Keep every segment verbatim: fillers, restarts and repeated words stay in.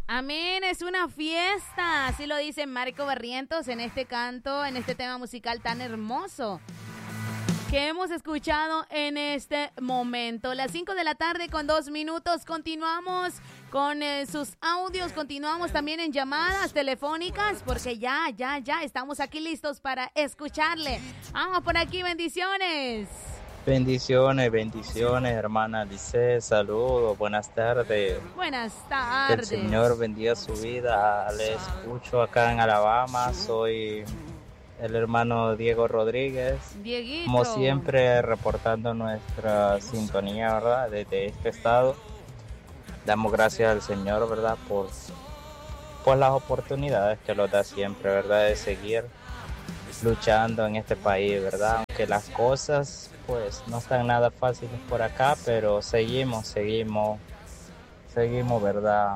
Amén, es una fiesta, así lo dice Marco Barrientos en este canto, en este tema musical tan hermoso que hemos escuchado en este momento. Las cinco de la tarde con dos minutos, continuamos con eh, sus audios, continuamos también en llamadas telefónicas, porque ya, ya, ya estamos aquí listos para escucharle. Vamos por aquí, bendiciones. Bendiciones, bendiciones, hermana Lice, saludos, buenas tardes. Buenas tardes. Que el Señor bendiga su vida. Le escucho acá en Alabama, soy el hermano Diego Rodríguez. Dieguito. Como siempre, reportando nuestra sintonía, ¿verdad? Desde este estado. Damos gracias al Señor, ¿verdad? Por, por las oportunidades que nos da siempre, ¿verdad? De seguir luchando en este país, ¿verdad? Aunque las cosas, pues, no están nada fáciles por acá, pero seguimos, seguimos, seguimos, ¿verdad?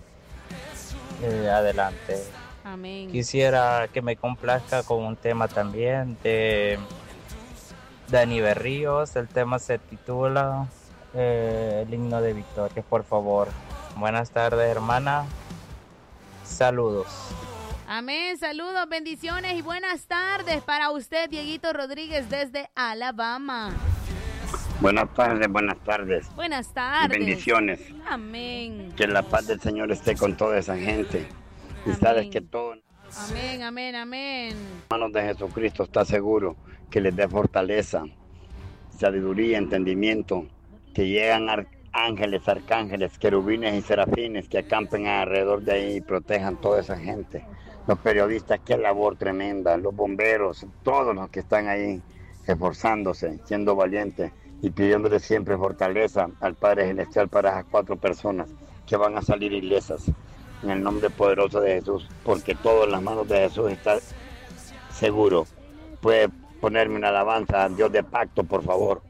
Eh, adelante. Amén. Quisiera que me complazca con un tema también de Dani Berríos. El tema se titula eh, El himno de victoria, por favor. Buenas tardes, hermana. Saludos. Amén, saludos, bendiciones y buenas tardes para usted, Dieguito Rodríguez, desde Alabama. Buenas tardes, buenas tardes. Buenas tardes. Y bendiciones. Amén. Que la paz del Señor esté con toda esa gente. Y Amén. sabes que todo Amén, amén, amén. manos de Jesucristo está seguro que les dé fortaleza, sabiduría, entendimiento, que llegan ar- ángeles, arcángeles, querubines y serafines que acampen alrededor de ahí y protejan toda esa gente. Los periodistas, qué labor tremenda, los bomberos, todos los que están ahí esforzándose, siendo valientes y pidiéndole siempre fortaleza al Padre Celestial para esas cuatro personas que van a salir ilesas. En el nombre poderoso de Jesús, porque todo en las manos de Jesús está seguro. Puede ponerme una alabanza al Dios de pacto, por favor.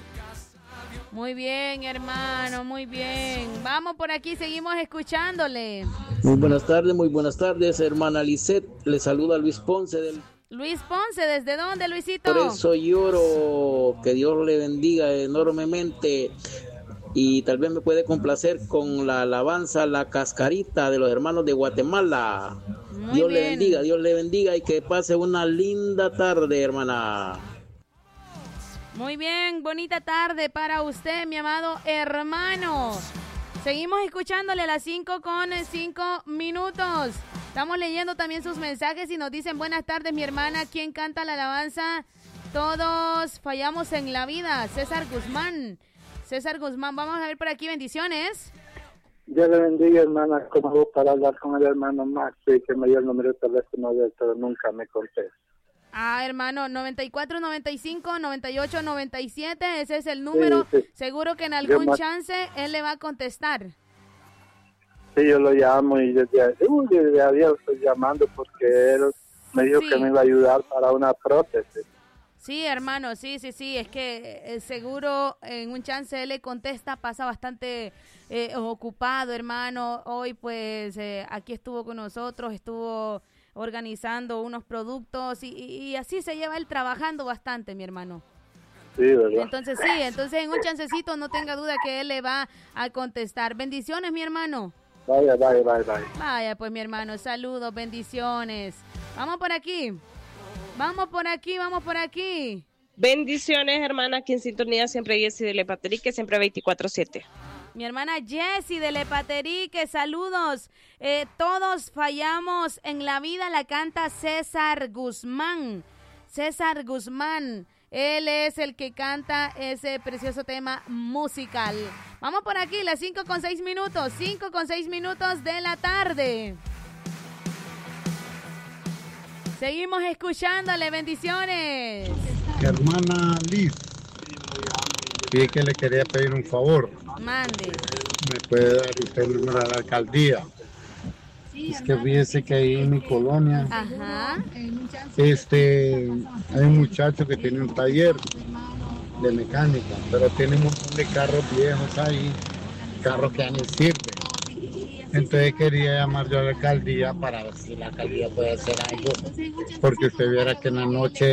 Muy bien, hermano, muy bien. Vamos por aquí, seguimos escuchándole. Muy buenas tardes, muy buenas tardes, hermana Lisette. Le saluda Luis Ponce del... Luis Ponce, ¿desde dónde, Luisito? Por eso lloro, que Dios le bendiga enormemente. Y tal vez me puede complacer con la alabanza La Cascarita de los hermanos de Guatemala. Muy Dios bien. le bendiga, Dios le bendiga y que pase una linda tarde, hermana. Muy bien, bonita tarde para usted, mi amado hermano. Seguimos escuchándole a las cinco con cinco minutos. Estamos leyendo también sus mensajes y nos dicen buenas tardes, mi hermana. ¿Quién canta la alabanza? Todos fallamos en la vida. César Guzmán. César Guzmán, vamos a ver por aquí, bendiciones. Dios le bendiga, hermana. ¿Cómo hago para hablar con el hermano Maxi, que me dio el número de teléfono de él, pero nunca me contesta? Ah, hermano, noventa y cuatro, noventa y cinco, noventa y ocho, noventa y siete, ese es el número. Sí, sí. Seguro que en algún Yo, chance él le va a contestar. Sí, yo lo llamo y desde, uh, desde ayer estoy llamando porque él me dijo Sí. que me iba a ayudar para una prótesis. Sí, hermano, sí, sí, sí, es que eh, seguro en un chance él le contesta, pasa bastante eh, ocupado, hermano. Hoy pues eh, aquí estuvo con nosotros, estuvo organizando unos productos y, y, y así se lleva él trabajando bastante, mi hermano. Sí, ¿verdad? Entonces sí, entonces en un chancecito no tenga duda que él le va a contestar. Bendiciones, mi hermano. Vaya, vaya, vaya, vaya. Vaya, pues mi hermano, saludos, bendiciones. Vamos por aquí. Vamos por aquí, vamos por aquí. Bendiciones, hermana, aquí en sintonía siempre Jessy de Lepaterique, siempre veinticuatro siete. Mi hermana Jessy de Lepaterique, saludos. Eh, todos fallamos en la vida, la canta César Guzmán. César Guzmán, él es el que canta ese precioso tema musical. Vamos por aquí, las cinco con seis minutos, cinco con seis minutos de la tarde. Seguimos escuchándole, bendiciones. Hermana Liz, sí que le quería pedir un favor. Mande. ¿Me puede dar usted el número de la alcaldía? Es que fíjese que ahí en mi colonia, Ajá. este, hay un muchacho que tiene un taller de mecánica, pero tiene un montón de carros viejos ahí, carros que ya no sirven. Entonces quería llamar yo a la alcaldía para ver si la alcaldía puede hacer algo, porque usted viera que en la noche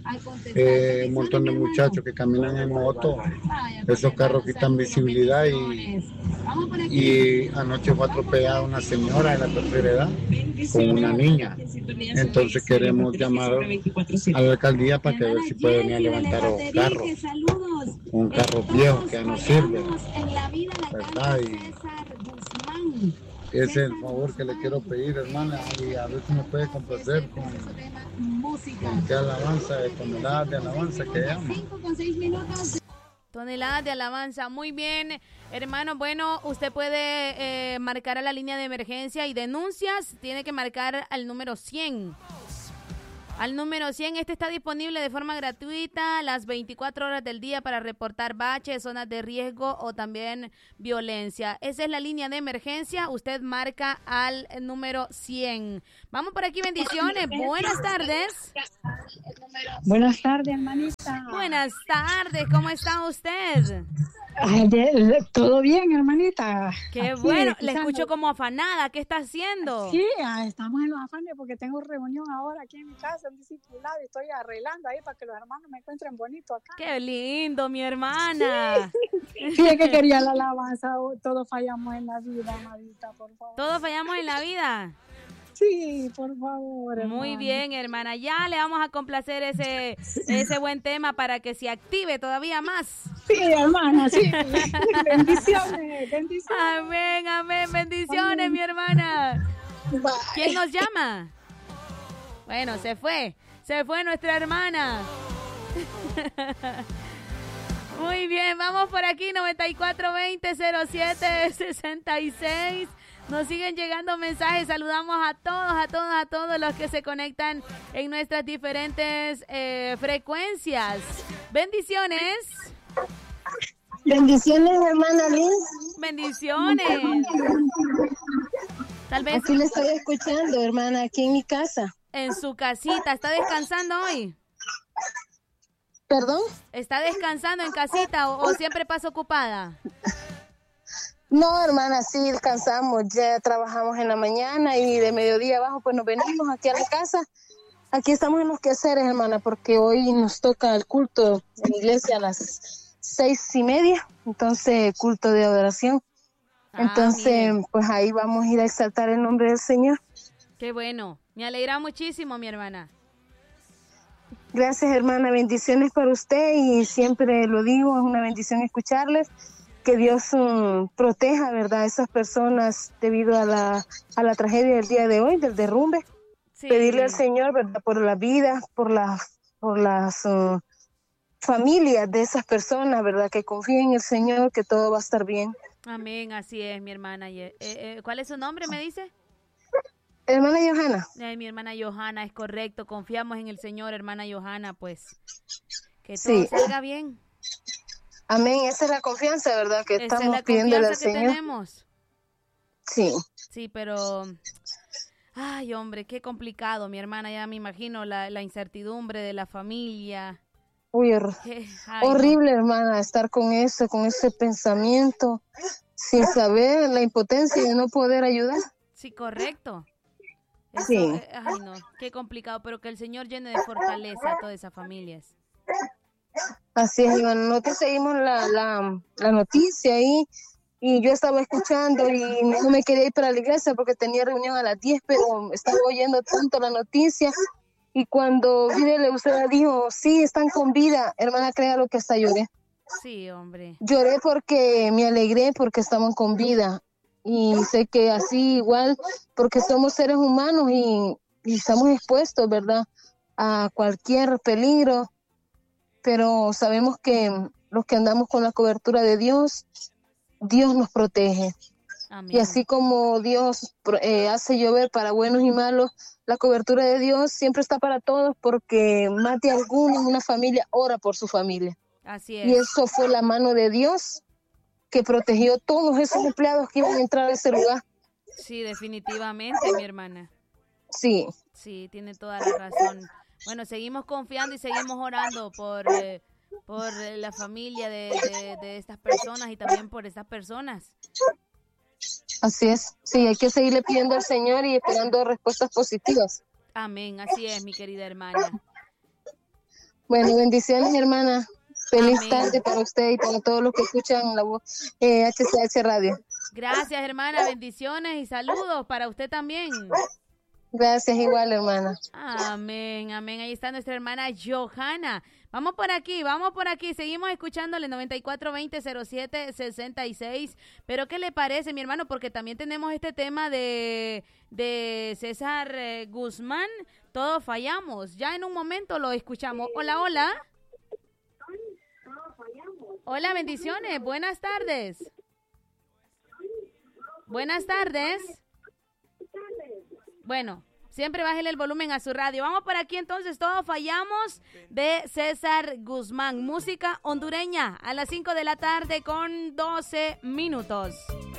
eh, un montón de muchachos que caminan en moto, esos carros quitan visibilidad y, y anoche fue atropellada una señora de la tercera edad con una niña. Entonces queremos llamar a la alcaldía para que a ver si puede venir a levantar los carros, un carro viejo que ya no sirve, ¿verdad? Y ese es el favor que le quiero pedir, hermana, y a ver si me puede complacer con, con qué alabanza, de toneladas de alabanza que llama. Toneladas de alabanza, muy bien, hermano. Bueno, usted puede eh, marcar a la línea de emergencia y denuncias, tiene que marcar al número cien. Al número cien, este está disponible de forma gratuita las veinticuatro horas del día para reportar baches, zonas de riesgo o también violencia. Esa es la línea de emergencia, usted marca al número cien. Vamos por aquí, bendiciones, buenas tardes. Buenas tardes, hermanita. Buenas tardes, ¿cómo está usted? Ay, de- todo bien, hermanita. Qué Aquí, bueno, le escuchando. escucho como afanada, ¿qué está haciendo? Sí, ah, estamos en los afanes porque tengo reunión ahora aquí en mi casa, un discipulado, y estoy arreglando ahí para que los hermanos me encuentren bonito acá. Qué lindo, mi hermana. Sí, es que quería la alabanza, oh, todos fallamos en la vida, hermanita, por favor. ¿Todos fallamos en la vida? Sí, por favor. Muy hermana. bien, hermana. Ya le vamos a complacer ese, ese buen tema para que se active todavía más. Sí, hermana, sí. Bendiciones, bendiciones. Amén, amén. Bendiciones, Amén. mi hermana. Bye. ¿Quién nos llama? Bueno, se fue. Se fue nuestra hermana. Muy bien, vamos por aquí, noventa y cuatro veinte cero siete sesenta y seis. Nos siguen llegando mensajes. Saludamos a todos, a todos, a todos los que se conectan en nuestras diferentes eh, frecuencias. Bendiciones. Bendiciones, hermana Liz. Bendiciones. Tal vez Aquí le estoy escuchando, hermana, aquí en mi casa. en su casita. ¿Está descansando hoy? ¿Perdón? ¿Está descansando en casita o, o siempre pasa ocupada? No, hermana, sí, descansamos. Ya trabajamos en la mañana y de mediodía abajo pues nos venimos aquí a la casa. Aquí estamos en los quehaceres, hermana, porque hoy nos toca el culto en la iglesia a las seis y media. Entonces, culto de adoración. Ah, Entonces, mire. pues ahí vamos a ir a exaltar el nombre del Señor. Qué bueno. Me alegra muchísimo, mi hermana. Gracias, hermana. Bendiciones para usted y siempre lo digo, es una bendición escucharles. Que Dios um, proteja, ¿verdad?, a esas personas debido a la, a la tragedia del día de hoy, del derrumbe. Sí. Pedirle al Señor, ¿verdad?, por la vida, por las, por las uh, familias de esas personas, ¿verdad?, que confíen en el Señor, que todo va a estar bien. Amén, así es, mi hermana. Eh, eh, ¿Cuál es su nombre, me dice? Hermana Johanna. Eh, mi hermana Johanna, es correcto. Confiamos en el Señor, hermana Johanna, pues. Que todo Sí. salga bien. Amén. Esa es la confianza, ¿verdad?, que Esa es estamos la pidiéndole al confianza que Señor. tenemos. Sí. Sí, pero... Ay, hombre, qué complicado, mi hermana. Ya me imagino la, la incertidumbre de la familia. Uy, hor- Qué- ay, no. horrible, hermana, estar con eso, con ese pensamiento, sin saber la impotencia de no poder ayudar. Sí, correcto. Eso, Sí. eh, ay, no, qué complicado, pero que el Señor llene de fortaleza a todas esas familias. Así es, Iván. Nosotros seguimos la, la, la noticia ahí y yo estaba escuchando y no me quería ir para la iglesia porque tenía reunión a las diez, pero estaba oyendo tanto la noticia y cuando Videle usted dijo, sí, están con vida, hermana, créalo que hasta lloré. Sí, hombre. Lloré porque me alegré porque estaban con vida y sé que así igual porque somos seres humanos y, y estamos expuestos, ¿verdad?, a cualquier peligro, pero sabemos que los que andamos con la cobertura de Dios, Dios nos protege. Amén. Y así como Dios eh, hace llover para buenos y malos, la cobertura de Dios siempre está para todos porque más de alguno en una familia ora por su familia. Así Y es. eso fue la mano de Dios que protegió todos esos empleados que iban a entrar a ese lugar. Sí, definitivamente, mi hermana. Sí, Sí, tiene toda la razón. Bueno, seguimos confiando y seguimos orando por, eh, por eh, la familia de, de, de estas personas y también por estas personas. así es. Sí, hay que seguirle pidiendo al Señor y esperando respuestas positivas. Amén, así es, mi querida hermana. Bueno, bendiciones, hermana. Feliz Amén. tarde para usted y para todos los que escuchan la voz eh, H C H Radio. Gracias, hermana. Bendiciones y saludos para usted también. Gracias, igual, hermana. Amén, amén. Ahí está nuestra hermana Johanna. Vamos por aquí, vamos por aquí. Seguimos escuchándole noventa y cuatro veinte cero siete sesenta y seis. Pero ¿qué le parece, mi hermano? Porque también tenemos este tema de, de César eh, Guzmán. Todos fallamos. Ya en un momento lo escuchamos. Hola, hola. Hola, bendiciones. Buenas tardes. Buenas tardes. Bueno, siempre bájele el volumen a su radio. Vamos por aquí entonces, todos fallamos, de César Guzmán. Música hondureña a las cinco de la tarde con doce minutos.